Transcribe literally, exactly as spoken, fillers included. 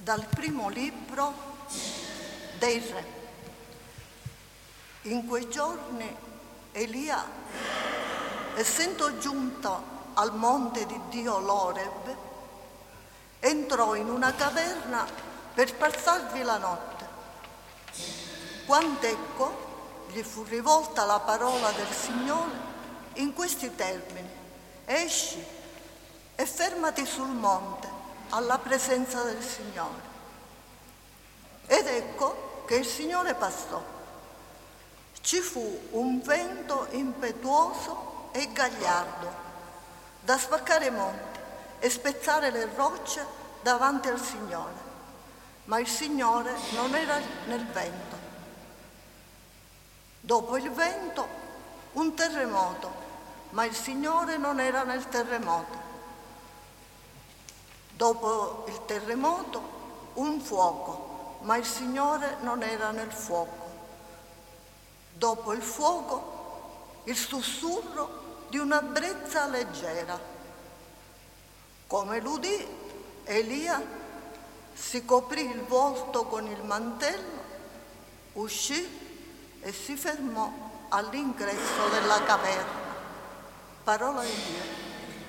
Dal primo libro dei Re. In quei giorni Elia, essendo giunto al monte di Dio l'Oreb, entrò in una caverna per passarvi la notte. Quand'ecco gli fu rivolta la parola del Signore in questi termini: esci e fermati sul monte alla presenza del Signore. Ed ecco che il Signore passò. Ci fu un vento impetuoso e gagliardo, da spaccare i monti e spezzare le rocce davanti al Signore, ma il Signore non era nel vento. Dopo il vento un terremoto, ma il Signore non era nel terremoto. Dopo il terremoto un fuoco, ma il Signore non era nel fuoco. Dopo il fuoco il sussurro di una brezza leggera. Come l'udì, Elia si coprì il volto con il mantello, uscì e si fermò all'ingresso della caverna. Parola di Dio.